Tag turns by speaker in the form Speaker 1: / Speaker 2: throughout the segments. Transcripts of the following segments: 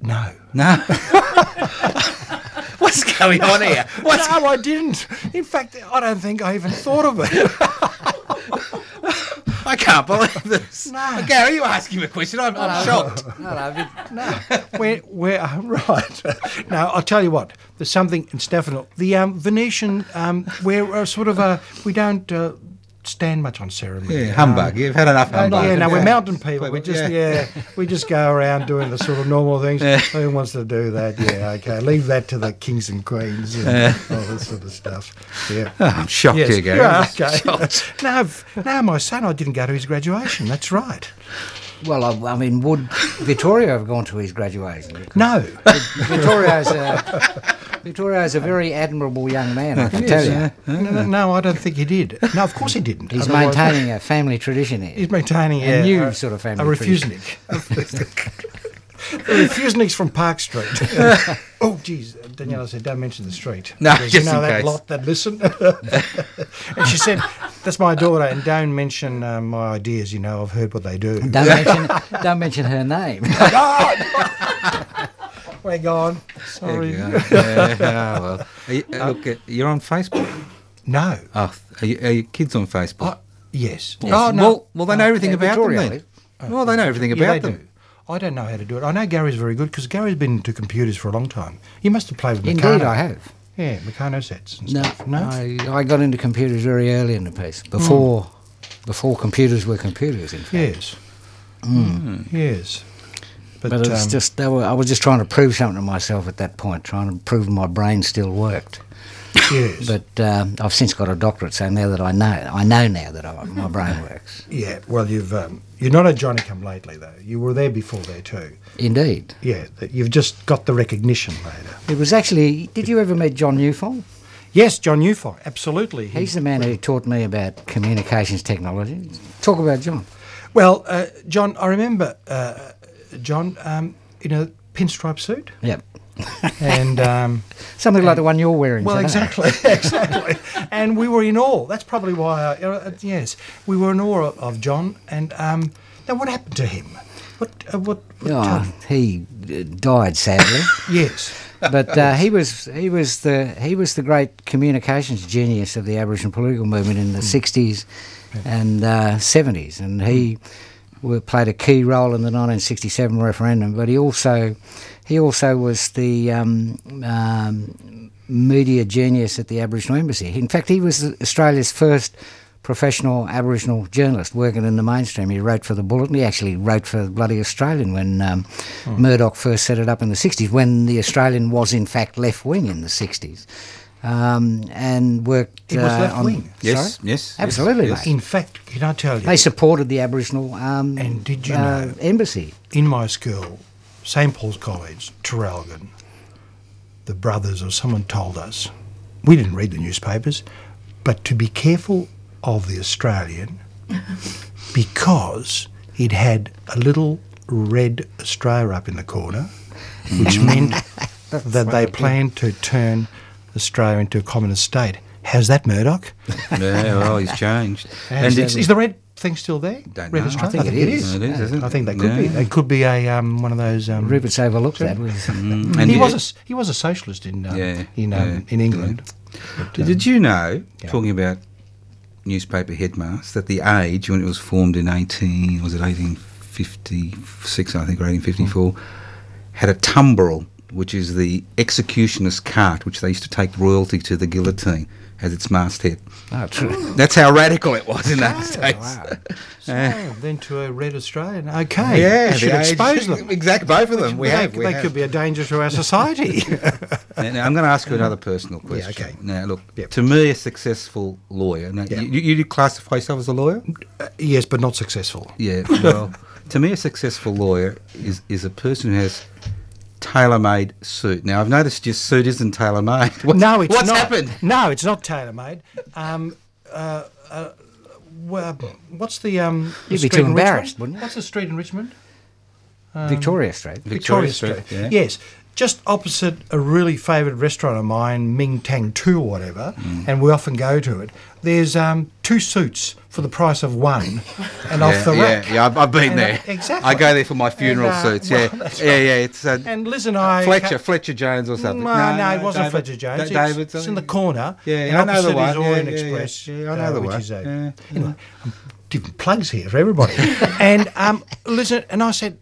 Speaker 1: No.
Speaker 2: No. What's going on here?
Speaker 1: No, I didn't. In fact, I don't think I even thought of it.
Speaker 2: I can't believe this.
Speaker 1: No.
Speaker 2: Gary, you asking me a question? I'm shocked.
Speaker 1: We're right. Now, I'll tell you what. There's something in Stefano. The Venetian, we're sort of we don't stand much on ceremony.
Speaker 2: Yeah, humbug. You've had enough humbug.
Speaker 1: Yeah, no, we're mountain people. We just go around doing the sort of normal things. Who wants to do that? Yeah, okay. Leave that to the kings and queens and all that sort of stuff. Yeah.
Speaker 2: Oh, I'm shocked here, Gary.
Speaker 1: Yeah, okay. No, my son, I didn't go to his graduation. That's right.
Speaker 3: Well, I mean, would Vittorio have gone to his graduation?
Speaker 1: No.
Speaker 3: Vittorio's a very admirable young man, I can tell you.
Speaker 1: No, I don't think he did. No, of course he didn't.
Speaker 3: He's maintaining a family tradition here.
Speaker 1: He's maintaining
Speaker 3: a new sort of family tradition.
Speaker 1: A refusnik. The refusniks from Park Street. Oh, geez. Daniela said, don't mention the street.
Speaker 2: No,
Speaker 1: because
Speaker 2: just
Speaker 1: you know
Speaker 2: in
Speaker 1: that
Speaker 2: case.
Speaker 1: lot that listen. And she said, that's my daughter, and don't mention my ideas, I've heard what they do.
Speaker 3: Don't mention her name.
Speaker 1: We're gone. Sorry.
Speaker 2: Well. Look, you're on Facebook?
Speaker 1: No.
Speaker 2: Oh, are your kids on Facebook?
Speaker 1: Yes.
Speaker 2: Oh, no. Well, they know everything about
Speaker 3: Victoria
Speaker 2: them then. Well, they know everything about
Speaker 1: they
Speaker 2: them.
Speaker 1: do. I don't know how to do it. I know Gary's very good because Gary's been into computers for a long time. You must have played with Meccano.
Speaker 3: Indeed, I have.
Speaker 1: Yeah, Meccano sets and stuff. No?
Speaker 3: I got into computers very early in the piece, before computers were computers, in fact.
Speaker 1: Yes. Yes.
Speaker 3: But it was just, I was just trying to prove something to myself at that point, trying to prove my brain still worked.
Speaker 1: Yes.
Speaker 3: But I've since got a doctorate, so now that I know now that my brain works.
Speaker 1: Yeah, well, you're not a Johnny-come-lately, though. You were there before there, too.
Speaker 3: Indeed.
Speaker 1: Yeah, you've just got the recognition later.
Speaker 3: It was actually, did you ever meet John Newfall?
Speaker 1: Yes, John Newfall, absolutely.
Speaker 3: He's the man who taught me about communications technology. Talk about John.
Speaker 1: Well, John, I remember John in a pinstripe suit.
Speaker 3: Yep.
Speaker 1: And
Speaker 3: something like the one you're wearing
Speaker 1: well,
Speaker 3: today.
Speaker 1: exactly. And we were in awe. That's probably why, yes, we were in awe of John. And now what happened to him?
Speaker 3: He died sadly.
Speaker 1: Yes.
Speaker 3: But he was the great communications genius of the Aboriginal political movement in the 60s and 70s, and he played a key role in the 1967 referendum. But he also was the media genius at the Aboriginal Embassy. In fact, he was Australia's first professional Aboriginal journalist working in the mainstream. He wrote for the Bulletin. He actually wrote for the Bloody Australian when Murdoch first set it up in the 60s, when the Australian was in fact left-wing in the 60s. And worked
Speaker 1: It was left-wing?
Speaker 2: Yes, yes.
Speaker 3: Absolutely,
Speaker 2: yes.
Speaker 3: mate.
Speaker 1: In fact, can I tell you?
Speaker 3: They supported the Aboriginal
Speaker 1: and did you know,
Speaker 3: embassy.
Speaker 1: In my school, St Paul's College, Traralgon, the brothers or someone told us, we didn't read the newspapers, but to be careful of the Australian because it had a little red Australia up in the corner, which meant that they planned to turn Australia into a communist state. How's that, Murdoch?
Speaker 2: Yeah, well, he's changed.
Speaker 1: Is the red thing still there?
Speaker 2: Don't
Speaker 1: Red
Speaker 2: know.
Speaker 1: Australia?
Speaker 3: I think it is.
Speaker 2: It is, isn't it?
Speaker 1: I think they could be. They could be a one of those.
Speaker 3: Rupert's overlooked that.
Speaker 2: And
Speaker 1: He was a socialist in England. But,
Speaker 2: did you know, talking about newspaper headmasts, that the Age, when it was formed in 1856, I think, or 1854, had a tumbrel, which is the executioner's cart, which they used to take royalty to the guillotine as its masthead.
Speaker 3: Oh, true.
Speaker 2: That's how radical it was in those days.
Speaker 3: Wow.
Speaker 1: So then to a red Australian. Okay.
Speaker 2: Yeah,
Speaker 1: we should
Speaker 2: the Age-
Speaker 1: expose them.
Speaker 2: Exactly, both of them.
Speaker 1: They could be a danger to our society.
Speaker 2: Now, I'm going to ask you another personal question.
Speaker 1: okay.
Speaker 2: Now, look,
Speaker 1: Yep.
Speaker 2: to me, a successful lawyer. Now,
Speaker 1: Yeah.
Speaker 2: you classify yourself as a lawyer?
Speaker 1: Yes, but not successful.
Speaker 2: Yeah. Well, to me, a successful lawyer is a person who has tailor-made suit. Now, I've noticed your suit isn't tailor-made. What's
Speaker 1: not.
Speaker 2: happened?
Speaker 1: No, it's not tailor-made. What's the
Speaker 3: You'd be
Speaker 1: street
Speaker 3: too
Speaker 1: in
Speaker 3: embarrassed,
Speaker 1: Richmond?
Speaker 3: wouldn't you?
Speaker 1: What's the street in Richmond?
Speaker 3: Victoria Street.
Speaker 1: Victoria Street.
Speaker 2: yeah.
Speaker 1: Yes. just opposite a really favoured restaurant of mine, Ming Tang 2 or whatever, and we often go to it. There's 2 suits for the price of one, and off the rack.
Speaker 2: Yeah, I've been
Speaker 1: And,
Speaker 2: there.
Speaker 1: exactly.
Speaker 2: I go there for my funeral suits.
Speaker 1: well,
Speaker 2: Yeah,
Speaker 1: that's
Speaker 2: yeah,
Speaker 1: right.
Speaker 2: yeah. It's
Speaker 1: And Liz and I...
Speaker 2: Fletcher Jones or something.
Speaker 1: No, it wasn't
Speaker 2: David,
Speaker 1: Fletcher Jones.
Speaker 2: David,
Speaker 1: It's in the corner.
Speaker 2: Yeah,
Speaker 1: and
Speaker 2: I know the
Speaker 1: opposite
Speaker 2: one.
Speaker 1: is Orient
Speaker 2: Yeah,
Speaker 1: Express.
Speaker 2: yeah. I know the
Speaker 1: which
Speaker 2: one.
Speaker 1: is a,
Speaker 2: Yeah.
Speaker 1: anyway, I'm giving plugs here for everybody. And listen, and I said,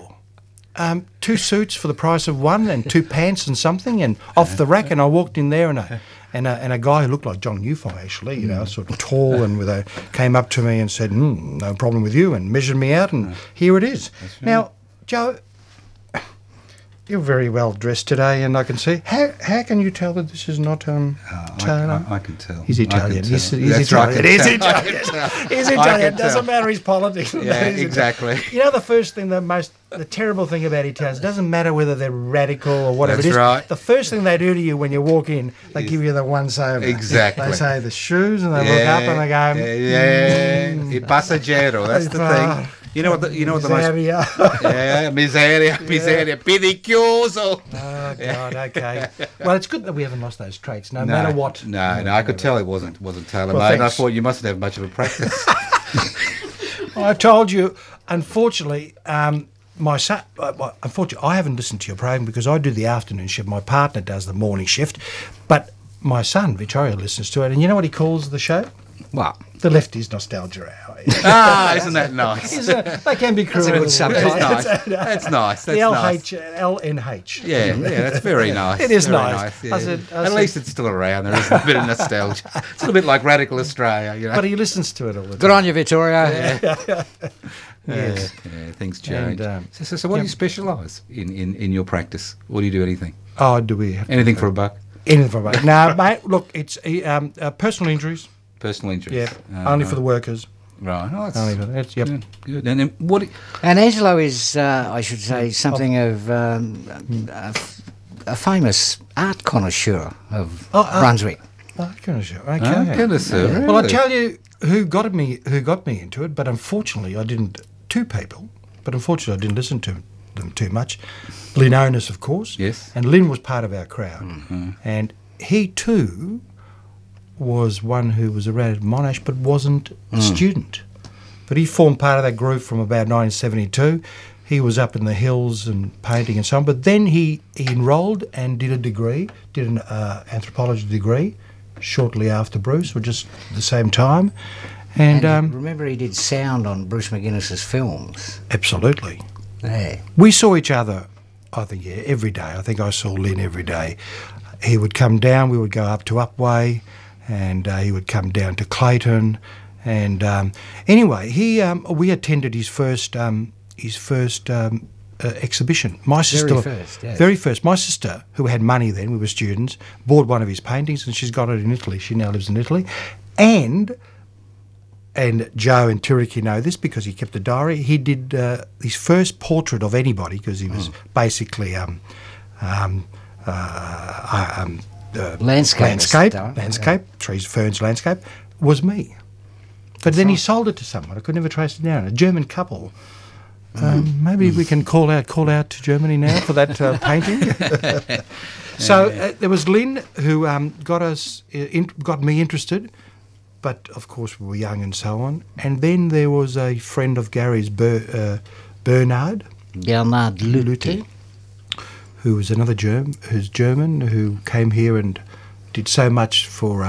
Speaker 1: 2 suits for the price of one, and 2 pants and something, and off the rack. And I walked in there, and a guy who looked like John Newfire, actually, sort of tall, and came up to me and said, "No problem with you," and measured me out, and here it is. Now, Joe, you're very well dressed today, and I can see. How can you tell that this is not Taylor?
Speaker 2: I can tell.
Speaker 1: He's Italian.
Speaker 2: I can
Speaker 1: He's
Speaker 2: tell.
Speaker 1: Italian.
Speaker 2: That's right, I can
Speaker 1: He's
Speaker 2: tell.
Speaker 1: Italian.
Speaker 2: I can tell.
Speaker 1: He's
Speaker 2: I
Speaker 1: Italian.
Speaker 2: can
Speaker 1: Doesn't
Speaker 2: tell.
Speaker 1: matter his politics.
Speaker 2: Yeah,
Speaker 1: He's Italian.
Speaker 2: exactly.
Speaker 1: You know, the first thing, the terrible thing about Italians, doesn't matter whether they're radical or whatever
Speaker 2: That's
Speaker 1: it is.
Speaker 2: right.
Speaker 1: The first thing they do to you when you walk in, they give you the once over.
Speaker 2: Exactly.
Speaker 1: They say the shoes, and they look up and they go,
Speaker 2: Il passeggero. That's the thing. You know what the most.
Speaker 1: Miseria.
Speaker 2: Yeah, miseria, pidicchioso.
Speaker 1: Oh, God, okay. Well, it's good that we haven't lost those traits, no matter what.
Speaker 2: No, I could tell it wasn't Taylor
Speaker 1: Well,
Speaker 2: made. And I
Speaker 1: thanks.
Speaker 2: thought you mustn't have much of a practice.
Speaker 1: I told you, unfortunately, my son. Unfortunately, I haven't listened to your program because I do the afternoon shift. My partner does the morning shift, but my son Vittorio listens to it, and you know what he calls the show?
Speaker 3: Well,
Speaker 1: The Lefties Nostalgia Hour.
Speaker 2: Isn't that nice?
Speaker 1: They can be cruel.
Speaker 3: That's a good subtitle.
Speaker 2: That's nice. That's nice.
Speaker 1: The
Speaker 2: That's nice.
Speaker 1: LNH.
Speaker 2: Yeah, that's very nice.
Speaker 1: It is
Speaker 2: Very
Speaker 1: nice.
Speaker 2: yeah.
Speaker 1: I said-
Speaker 2: At least it's still around. There is a bit of nostalgia. It's a little bit like Radical Australia, you know.
Speaker 1: But he listens to it all the time.
Speaker 3: good on you, Vittorio.
Speaker 1: Yes.
Speaker 2: Yeah, things change.
Speaker 1: And,
Speaker 2: So what do you specialise in your practice? Or do you do anything?
Speaker 1: Oh, do we have
Speaker 2: Anything for a buck?
Speaker 1: anything for a No, mate. Look, it's personal injuries.
Speaker 2: Personal injuries?
Speaker 1: Yeah, only for the workers.
Speaker 2: Right. Oh, that's
Speaker 1: Only for that's yep.
Speaker 2: good. And then what...
Speaker 3: And Angelo is, I should say, something of a famous art connoisseur of Brunswick.
Speaker 1: Oh, connoisseur. Okay.
Speaker 2: Connoisseur, really?
Speaker 1: Well, I tell you who got me into it, but unfortunately I didn't. 2 people, but unfortunately I didn't listen to them too much. Lynn Onus, of course.
Speaker 2: Yes.
Speaker 1: And Lynn was part of our crowd, and he too was one who was around at Monash, but wasn't a student. But he formed part of that group from about 1972. He was up in the hills and painting and so on. But then he enrolled and did a degree, did an anthropology degree shortly after Bruce, or just the same time. And
Speaker 3: remember, he did sound on Bruce McGuinness's films.
Speaker 1: absolutely.
Speaker 3: Yeah.
Speaker 1: We saw each other, I think, every day. I think I saw Lynn every day. He would come down, we would go up to Upway, and he would come down to Clayton. And anyway, we attended his first exhibition. My sister, very first. My sister, who had money then, we were students, bought one of his paintings, and she's got it in Italy. She now lives in Italy, and Joe and Tiriki know this because he kept a diary. He did his first portrait of anybody because he was basically landscape, trees, ferns, landscape, was me. But then he sold it to someone. I could never trace it down. A German couple. Maybe we can call out to Germany now for that painting. So there was Lynn who got me interested, but of course we were young and so on. And then there was a friend of Gary's, Bernard
Speaker 3: Lüthi,
Speaker 1: who was another who's German, who came here and did so much for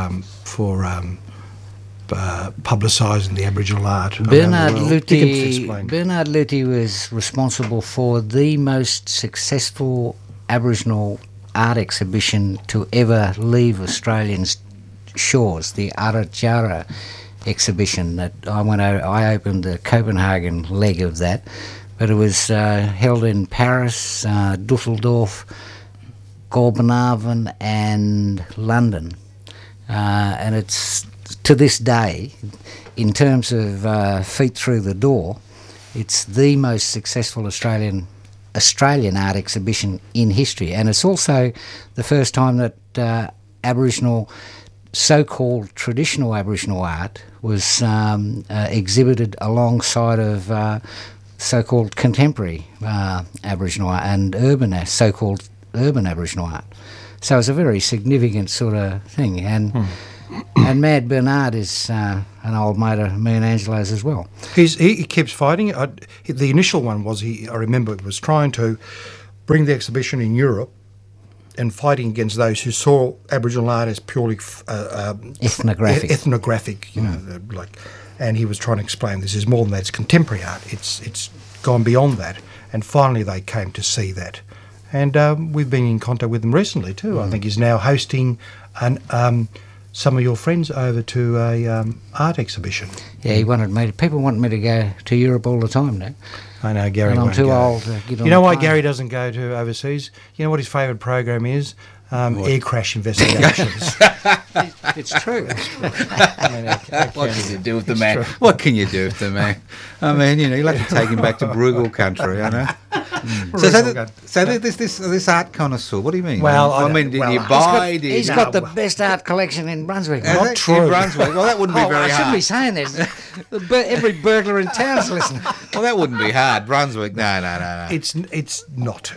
Speaker 1: publicising the Aboriginal art.
Speaker 3: Bernard
Speaker 1: Bernard
Speaker 3: Lüthi was responsible for the most successful Aboriginal art exhibition to ever leave Australian shores, the Arajara exhibition. That I opened the Copenhagen leg of that, but it was held in Paris, Dusseldorf, Goulburn and London, and it's to this day, in terms of feet through the door, it's the most successful Australian art exhibition in history, and it's also the first time that Aboriginal, so-called traditional Aboriginal art was exhibited alongside of so-called contemporary Aboriginal art and urban so-called urban Aboriginal art. So it's a very significant sort of thing. And Mad Bernard is an old mate of me and Angelo's as well.
Speaker 1: He keeps fighting. The initial one was, I remember, was trying to bring the exhibition in Europe and fighting against those who saw Aboriginal art as purely
Speaker 3: Ethnographic.
Speaker 1: ethnographic, and he was trying to explain this is more than that. It's contemporary art. It's gone beyond that. And finally, they came to see that. And we've been in contact with them recently too. I think he's now hosting some of your friends over to a art exhibition.
Speaker 3: Yeah, he wanted me. People want me to go to Europe all the time now.
Speaker 1: I know Gary.
Speaker 3: And I'm
Speaker 1: won't
Speaker 3: too
Speaker 1: go.
Speaker 3: old to get on
Speaker 1: You know
Speaker 3: the
Speaker 1: why
Speaker 3: plane.
Speaker 1: Gary doesn't go to overseas? You know what his favourite program is? Air crash investigations.
Speaker 3: It's true.
Speaker 2: What can you do with the man? What can you do with the man? I mean, you'll have to take him back to Brugal country, I know. So this art connoisseur, what do you mean?
Speaker 1: Well,
Speaker 2: I mean, did you
Speaker 1: he's
Speaker 2: buy?
Speaker 3: He's got the best art collection in Brunswick.
Speaker 2: Not true. In Brunswick. Well, that wouldn't be very
Speaker 3: I shouldn't
Speaker 2: hard.
Speaker 3: be saying this. Every burglar in town's listening.
Speaker 2: Well, that wouldn't be hard. Brunswick, no.
Speaker 1: It's not.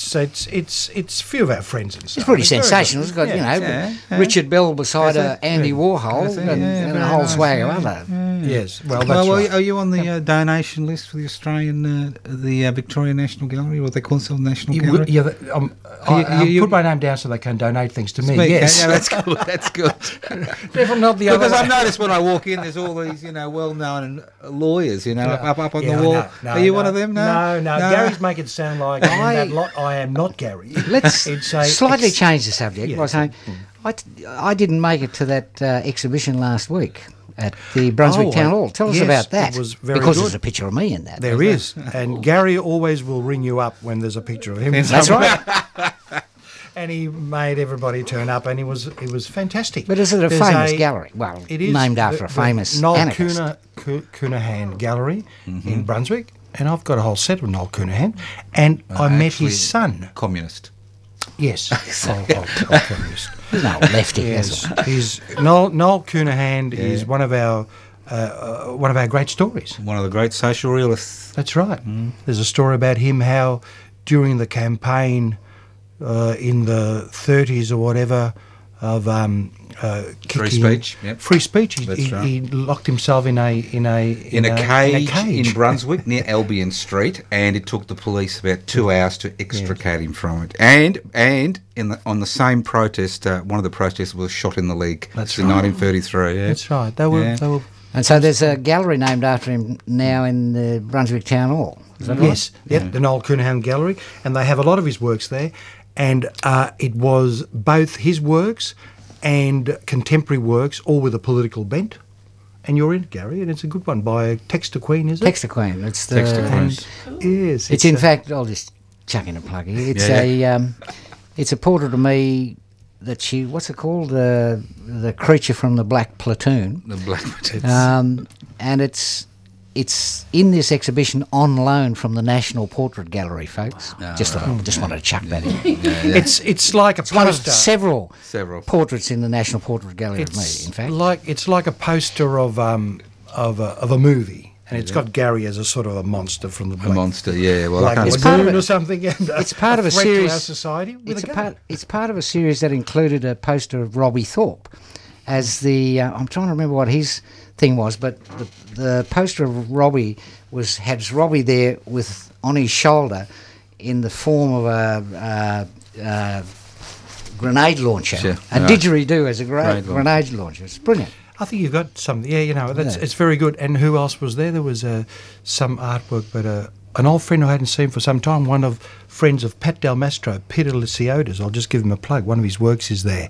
Speaker 1: It's few of our friends and stuff.
Speaker 3: It's pretty
Speaker 1: very
Speaker 3: sensational.
Speaker 1: good.
Speaker 3: It's got,
Speaker 1: Yeah.
Speaker 3: Richard Bell beside Andy Warhol
Speaker 2: That's it,
Speaker 3: and a
Speaker 2: very
Speaker 3: whole
Speaker 2: nice,
Speaker 3: swag of other.
Speaker 1: Yes. Well, that's right.
Speaker 2: Are you on the donation list for the Australian, the Victoria National Gallery, what they call themselves, National Gallery?
Speaker 1: I put my name down so they can donate things to me. Yes.
Speaker 2: Yeah, that's good. That's good.
Speaker 1: Definitely not the other.
Speaker 2: Because I've noticed when I walk in, there's all these, well-known lawyers, up on the wall. Are you one of them?
Speaker 1: No. Gary's making it sound like I am not Gary.
Speaker 3: Let's slightly change the subject
Speaker 1: Yeah,
Speaker 3: by saying I didn't make it to that exhibition last week at the Brunswick Town Hall. Tell us
Speaker 1: yes,
Speaker 3: about that.
Speaker 1: it was very
Speaker 3: because
Speaker 1: good.
Speaker 3: there's a picture of me in that.
Speaker 1: There is. And Gary always will ring you up when there's a picture of him.
Speaker 3: That's right.
Speaker 1: And he made everybody turn up, and it was fantastic.
Speaker 3: But is it a
Speaker 1: There's
Speaker 3: famous gallery? Well,
Speaker 1: it is
Speaker 3: named after a famous
Speaker 1: Noel
Speaker 3: anarchist.
Speaker 1: Coonahan Gallery in Brunswick, and I've got a whole set of Noel Coonahan, and I met his son.
Speaker 2: Communist.
Speaker 1: Yes, I'll communist.
Speaker 3: He's no lefty.
Speaker 1: Yes,
Speaker 3: That's all.
Speaker 1: he's Noel Coonahan is one of our great stories.
Speaker 2: One of the great social realists.
Speaker 1: That's right. There's a story about him how during the campaign in the 30s or whatever of
Speaker 2: Free speech. Yep.
Speaker 1: Free speech.
Speaker 2: That's right.
Speaker 1: He locked himself in a cage
Speaker 2: in Brunswick near Albion Street, and it took the police about 2 hours to extricate him from it. And on the same protest, one of the protesters was shot in the leg.
Speaker 1: That's
Speaker 2: in
Speaker 1: right.
Speaker 2: 1933. Yeah.
Speaker 1: That's right. They were.
Speaker 3: And so there's a gallery named after him now in the Brunswick Town Hall. Is that right?
Speaker 1: Yes, the Noel Coonahan Gallery, and they have a lot of his works there. And it was both his works and contemporary works, all with a political bent. And you're in it, Gary, and it's a good one by Texter Queen, is it?
Speaker 3: Texter Queen. It's the,
Speaker 2: Texter Queen.
Speaker 1: Yes.
Speaker 3: It's in fact, I'll just chuck in a plug here. It's it's a portrait of me that she, what's it called? The creature from the Black Platoon.
Speaker 2: The Black Platoon.
Speaker 3: And it's in this exhibition on loan from the National Portrait Gallery, folks. Just wanted to chuck that in.
Speaker 1: It's like a poster.
Speaker 3: One of several
Speaker 2: portraits
Speaker 3: in the National Portrait Gallery of me, in fact.
Speaker 1: It's like a poster of a movie, and it's got Gary as a sort of a monster from the Black.
Speaker 2: A monster, yeah. Well,
Speaker 1: like
Speaker 2: I
Speaker 1: a
Speaker 2: can't
Speaker 3: part of
Speaker 1: lagoon
Speaker 3: it.
Speaker 1: or something. And
Speaker 3: It's part of a
Speaker 1: threat to
Speaker 3: series.
Speaker 1: our society. With
Speaker 3: It's part of a series that included a poster of Robbie Thorpe as the. I'm trying to remember what his thing was, but the poster of Robbie had Robbie there with on his shoulder in the form of a grenade launcher,
Speaker 2: Sure.
Speaker 3: a didgeridoo as a
Speaker 2: Grenade
Speaker 3: launcher. It's brilliant.
Speaker 1: I think you've got some. Yeah, it's very good. And who else was there? There was some artwork, but an old friend who I hadn't seen for some time. One of friends of Pat Del Mastro, Peter Lysiotis. I'll just give him a plug. One of his works is there.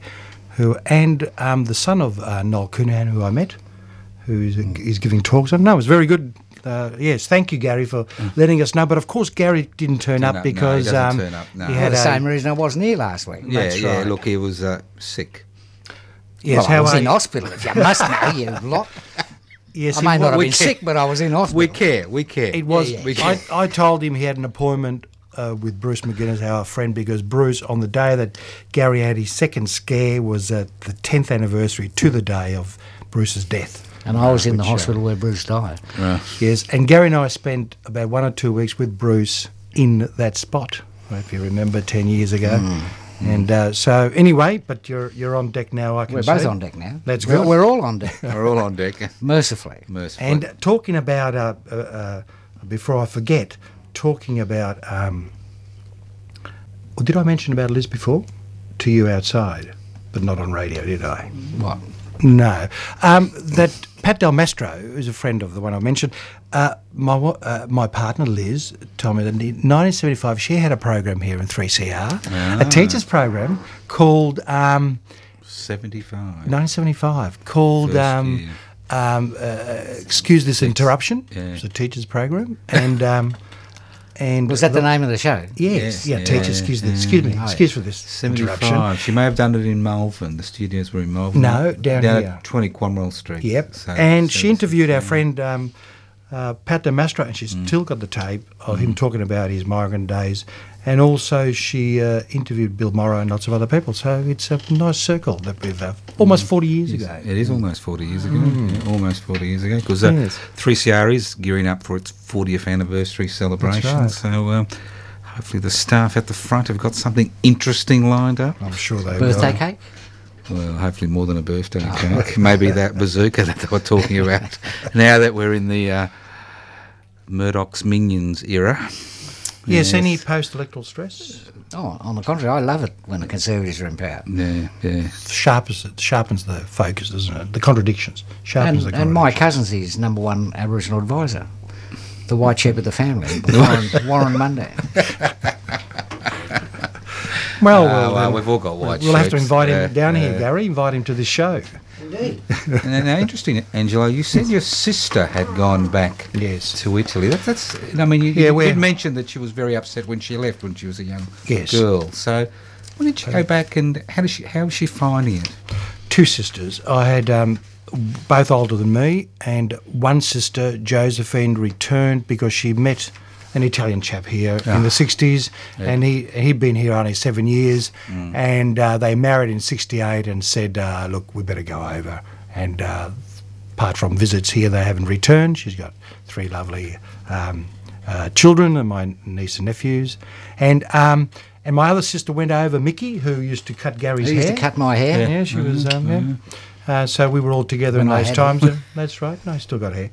Speaker 1: The son of Noel Coonahan, who I met, who's giving talks. I don't know. It was very good. Yes, thank you, Gary, for letting us know. But of course, Gary didn't turn up because
Speaker 2: he doesn't turn up. No.
Speaker 1: he
Speaker 3: For
Speaker 1: had
Speaker 3: the same reason I wasn't here last week.
Speaker 1: That's right.
Speaker 2: Look, he was sick.
Speaker 1: Yes,
Speaker 3: Well, I was in hospital, if you must know, you lot.
Speaker 1: Yes,
Speaker 3: I may not have
Speaker 2: we
Speaker 3: been
Speaker 2: care.
Speaker 3: sick, but I was in hospital.
Speaker 2: We care.
Speaker 1: It was.
Speaker 3: Yeah.
Speaker 2: We care.
Speaker 1: I told him he had an appointment with Bruce McGuinness, our friend, because Bruce, on the day that Gary had his second scare, was the 10th anniversary to the day of Bruce's death.
Speaker 3: And I was in the hospital where Bruce died.
Speaker 1: Yes, and Gary and I spent about 1 or 2 weeks with Bruce in that spot. if you remember, 10 years ago. And so anyway, but you're on deck now, I can
Speaker 3: We're
Speaker 1: see.
Speaker 3: both on deck now.
Speaker 1: That's good.
Speaker 3: We're all on deck.
Speaker 2: We're all on deck.
Speaker 3: Mercifully.
Speaker 1: And talking about, before I forget, talking about, well, did I mention about Liz before? To you outside, but not on radio, did I?
Speaker 3: What?
Speaker 1: No. That Pat Del Mastro, who's a friend of the one I mentioned, my partner Liz told me that in 1975 she had a program here in 3CR, a teachers program called 1975 called Excuse This Interruption.
Speaker 2: Yeah.
Speaker 1: It was a teachers program, and
Speaker 3: Was that the name of the show?
Speaker 1: Yes,
Speaker 2: Yeah,
Speaker 1: teachers. Excuse me. Excuse for this interruption.
Speaker 2: 75. She may have done it in Melbourne. The studios were in Melbourne.
Speaker 1: No, down here.
Speaker 2: At 20 Cromwell Street.
Speaker 1: Yep.
Speaker 2: So-
Speaker 1: and
Speaker 2: so
Speaker 1: she
Speaker 2: it's-
Speaker 1: interviewed our friend Pat De Mastro, and she's still got the tape of him talking about his migrant days. And also she interviewed Bill Morrow and lots of other people. So it's a nice circle that we've almost 40 years ago.
Speaker 2: It is almost 40 years ago. Yeah, almost 40 years ago. Because
Speaker 1: Yes.
Speaker 2: 3CR is gearing up for its 40th anniversary celebration.
Speaker 1: right.
Speaker 2: So hopefully the staff at the front have got something interesting lined up.
Speaker 1: I'm sure they
Speaker 3: Birthday
Speaker 1: will.
Speaker 3: cake?
Speaker 2: Well, hopefully more than a birthday cake. Maybe that bazooka that they were talking about. Now that we're in the Murdoch's Minions era.
Speaker 1: Yes, any post-electoral stress?
Speaker 3: Oh, on the contrary, I love it when the Conservatives are in power.
Speaker 2: Yeah.
Speaker 1: Sharpens the focus, doesn't it? The contradictions. Sharpens the
Speaker 3: And my
Speaker 1: contradictions.
Speaker 3: cousin's his #1 Aboriginal advisor, the white shepherd of the family, Warren Munday.
Speaker 1: Well,
Speaker 2: we've all got white
Speaker 1: we'll have to
Speaker 2: shirts.
Speaker 1: invite him down here, Gary. Invite him to this show.
Speaker 2: Now, interesting, Angelo, you said your sister had gone back
Speaker 1: Yes.
Speaker 2: to Italy. That's I mean, you did mention that she was very upset when she left when she was a young girl. So when did she go back, and how was she finding it?
Speaker 1: Two sisters. I had both older than me, and one sister, Josephine, returned because she met an Italian chap here in the 60s, and he'd been here only 7 years, and they married in 68 and said, look, we better go over. And apart from visits here, they haven't returned. She's got 3 lovely children and my niece and nephews. And my other sister went over, Mickey, who used to cut Gary's
Speaker 3: He
Speaker 1: hair.
Speaker 3: used to cut my hair.
Speaker 1: Yeah, she was, so we were all together
Speaker 3: When
Speaker 1: in
Speaker 3: I
Speaker 1: those
Speaker 3: had
Speaker 1: times. That's right. No, I still got hair.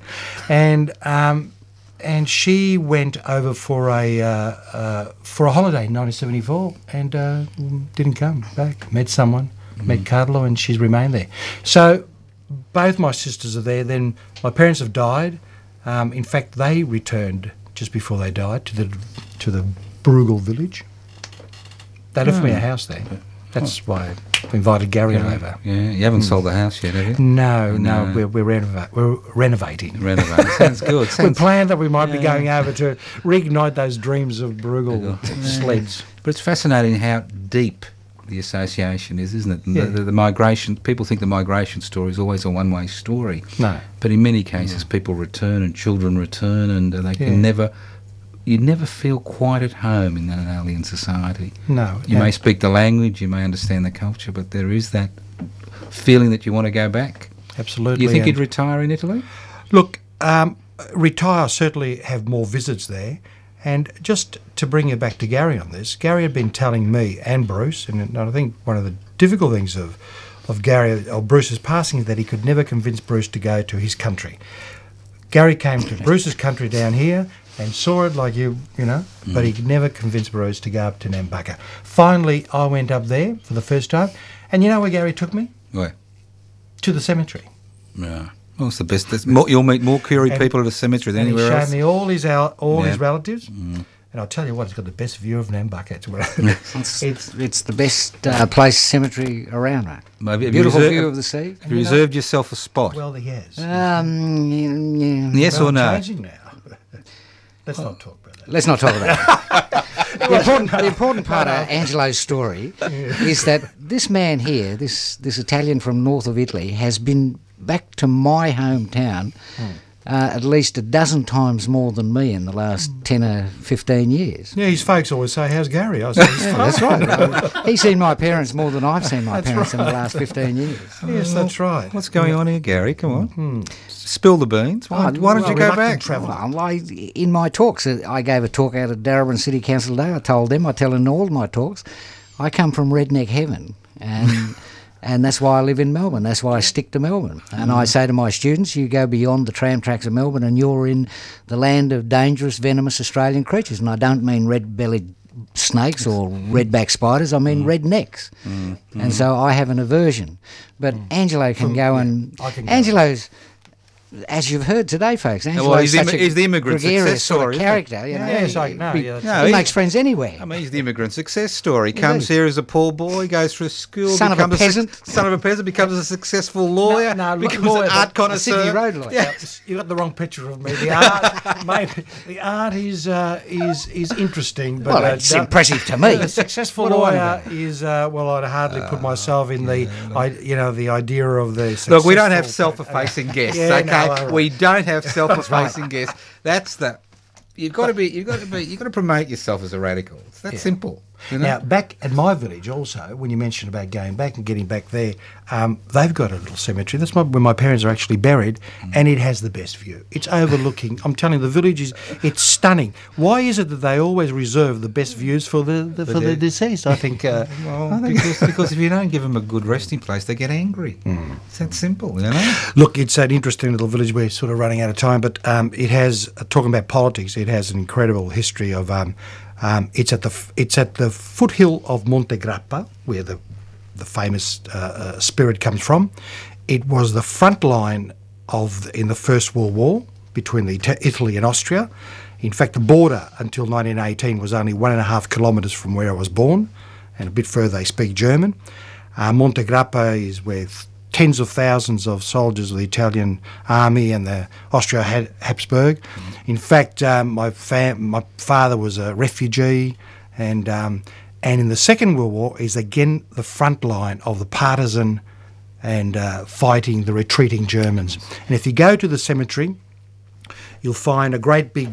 Speaker 1: And she went over for a holiday in 1974 and didn't come back. Met someone, met Carlo, and she's remained there. So both my sisters are there. Then my parents have died. In fact, they returned just before they died to the Brugal village. They left me a house there. That's why I invited Gary over.
Speaker 2: Yeah, you haven't sold the house yet, have you?
Speaker 1: No, we're renovating.
Speaker 2: Renovating. Sounds good.
Speaker 1: We planned that we might be going over to reignite those dreams of Brugal sleds.
Speaker 2: But it's fascinating how deep the association is, isn't it? And the migration, people think the migration story is always a one-way story.
Speaker 1: No.
Speaker 2: But in many cases, people return and children return, and they can you never feel quite at home in an alien society.
Speaker 1: No.
Speaker 2: You may speak the language, you may understand the culture, but there is that feeling that you want to go back.
Speaker 1: Absolutely.
Speaker 2: You think you'd retire in Italy?
Speaker 1: Look, retire, certainly have more visits there. And just to bring you back to Gary on this, Gary had been telling me and Bruce, and I think one of the difficult things of Bruce's passing is that he could never convince Bruce to go to his country. Gary came to Bruce's country down here and saw it like but he could never convince Bruce to go up to Nambucca. Finally, I went up there for the first time, and you know where Gary took me?
Speaker 2: Where?
Speaker 1: To the cemetery.
Speaker 2: Yeah. Well, it's the best. You'll meet more Koori people at a cemetery than anywhere else.
Speaker 1: He showed me all his relatives, and I'll tell you what, it's got the best view of Nambucca.
Speaker 3: It's the best place cemetery around, right?
Speaker 2: Maybe
Speaker 3: Beautiful view of the sea.
Speaker 2: Have you reserved yourself a spot?
Speaker 1: Well, he has.
Speaker 2: Yes or no?
Speaker 1: Changing now. Let's not talk about that.
Speaker 3: Let's not talk about it. The important part of Angelo's story is that this man here, this Italian from north of Italy, has been back to my hometown at least a dozen times more than me in the last 10 or 15 years.
Speaker 1: Yeah, his folks always say, "How's Gary?" I say,
Speaker 3: That's right. He's seen my parents more than I've seen my parents in the last 15 years.
Speaker 1: Yes, that's right.
Speaker 2: What's going on here, Gary? Come on. Spill the beans. Why don't you go back?
Speaker 3: In my talks, I gave a talk out at Darebin City Council today. I told them, I tell in all my talks, I come from redneck heaven, and that's why I live in Melbourne. That's why I stick to Melbourne. And I say to my students, you go beyond the tram tracks of Melbourne and you're in the land of dangerous, venomous Australian creatures. And I don't mean red-bellied snakes or redback spiders, I mean rednecks. And so I have an aversion. But Angelo can go and... Angelo's... As you've heard today, folks, Angelo's
Speaker 2: he's the immigrant success
Speaker 3: sort of character. He makes friends anywhere.
Speaker 2: I mean, he's the immigrant success story. He comes here as a poor boy, goes through school,
Speaker 3: son of a peasant,
Speaker 2: becomes a successful lawyer, becomes an art connoisseur.
Speaker 3: Sydney Road lawyer.
Speaker 1: Yeah. You got the wrong picture of me. The art, mate, the art is interesting, but
Speaker 3: it's impressive to me.
Speaker 1: The successful lawyer is I'd hardly put myself in the idea of the successful.
Speaker 2: Look, we don't have self-effacing guests. Okay. We don't have self-effacing guests. That's the. You've got to promote yourself as a radical. It's that simple. You know?
Speaker 1: Now, back at my village also, when you mentioned about going back and getting back there, they've got a little cemetery. That's where my parents are actually buried, and it has the best view. It's overlooking. I'm telling you, the village it's stunning. Why is it that they always reserve the best views for the deceased? I think.
Speaker 2: Because if you don't give them a good resting place, they get angry. It's that simple, you know.
Speaker 1: Look, it's an interesting little village. We're sort of running out of time, but it has talking about politics. It has an incredible history of. It's at the foothill of Monte Grappa, where the famous spirit comes from. It was the front line in the First World War between Italy and Austria. In fact, the border until 1918 was only 1.5 kilometres from where I was born, and a bit further they speak German. Monte Grappa is where tens of thousands of soldiers of the Italian army and the Austria-Habsburg. In fact, my father was a refugee, and in the Second World War is again the front line of the partisan and fighting the retreating Germans. And if you go to the cemetery, you'll find a great big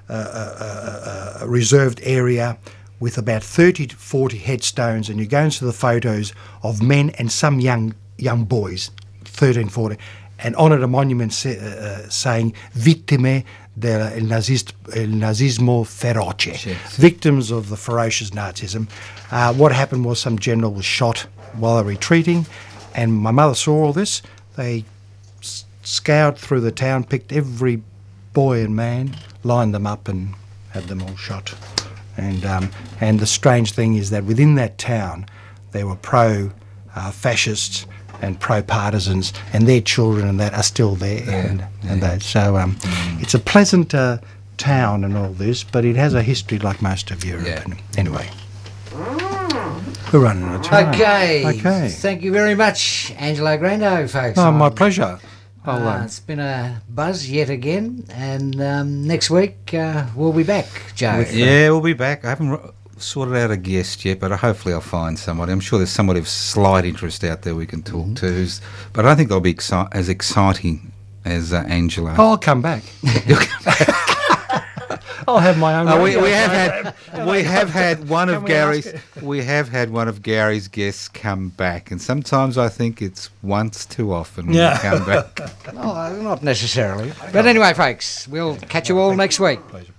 Speaker 1: reserved area with about 30 to 40 headstones, and you go into the photos of men and some young boys, 13, 14, and on it a monument saying "Vittime del nazismo feroce," victims of the ferocious Nazism. What happened was some general was shot while they were retreating, and my mother saw all this. They scoured through the town, picked every boy and man, lined them up, and had them all shot. And the strange thing is that within that town, there were pro-fascists and pro-partisans, and their children and that are still there. So it's a pleasant town and all this, but it has a history like most of Europe.
Speaker 2: Yeah.
Speaker 1: Anyway, we're running out of time.
Speaker 3: Okay. Thank you very much, Angelo Grando, folks.
Speaker 1: Oh, my pleasure.
Speaker 3: It's been a buzz yet again, and next week we'll be back, Joe.
Speaker 2: Yeah, we'll be back. I haven't sorted out a guest yet, but hopefully I'll find somebody. I'm sure there's somebody of slight interest out there we can talk to, but I don't think they'll be as exciting as Angelo.
Speaker 1: Oh, I'll come back. I'll have my own.
Speaker 2: We have had one of Gary's guests come back, and sometimes I think it's once too often when you come back.
Speaker 3: No, not necessarily. But anyway, folks, we'll catch you all next week.
Speaker 1: Pleasure.